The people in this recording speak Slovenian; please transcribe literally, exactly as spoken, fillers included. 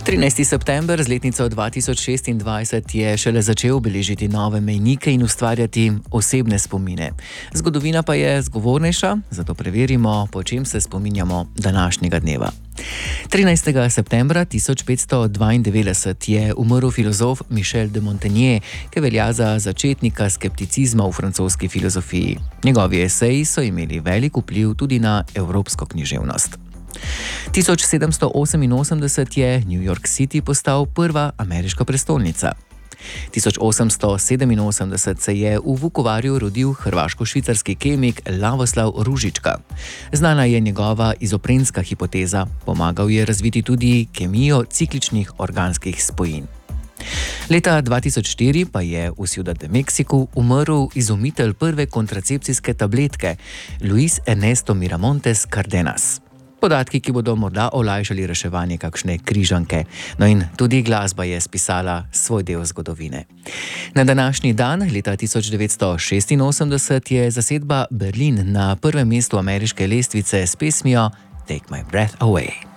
trinajsti september z letnico dva tisoč šestindvajset je šele začel beležiti nove mejnike in ustvarjati osebne spomine. Zgodovina pa je zgovornejša, zato preverimo, po čem se spominjamo današnjega dneva. trinajstega septembra tisoč petsto dvaindevetdeset je umrl filozof Michel de Montaigne, ki velja za začetnika skepticizma v francoski filozofiji. Njegovi eseji so imeli velik vpliv tudi na evropsko književnost. tisoč sedemsto oseminosemdeset je New York City postal prva ameriška prestolnica. tisoč osemsto sedeminosemdeset se je v Vukovarju rodil hrvaško-švicarski kemik Lavoslav Ružička. Znana je njegova izoprenska hipoteza, pomagal je razviti tudi kemijo cikličnih organskih spojin. Leta dva tisoč štiri pa je v Ciudad de México umrl izumitelj prve kontracepcijske tabletke, Luis Ernesto Miramontes Cardenas. Podatki, ki bodo morda olajšali reševanje kakšne križanke. No in tudi glasba je spisala svoj del zgodovine. Na današnji dan, leta tisoč devetsto šestinosemdeset, je zasedba Berlin na prvem mestu ameriške lestvice s pesmijo Take My Breath Away.